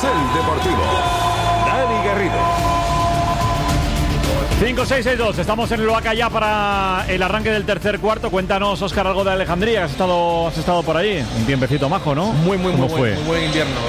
Carrusel Deportivo. Dani Garrido. 5-6-6-2, estamos en el Oaca ya para el arranque del tercer cuarto. Cuéntanos, Óscar, algo de Alejandría, has estado por ahí. Un tiempecito majo, ¿no? Muy buen invierno.